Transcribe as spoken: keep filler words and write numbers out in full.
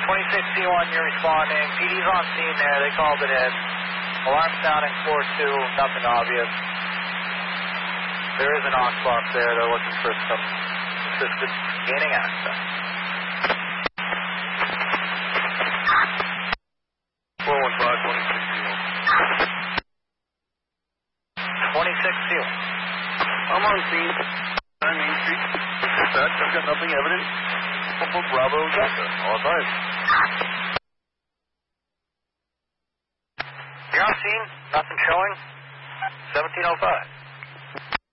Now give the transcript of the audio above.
twenty-six C one, you're responding. P D's on scene there. They called it in. Alarm sounding four two, nothing obvious. There is an aux box there. They're looking for some assistance gaining access. four one five, twenty-six C one. twenty-six C one. I'm on scene. On Main Street. Dispatch, I've got nothing evident. Bravo, Delta. All advised. You're on scene. Nothing showing. seventeen oh five.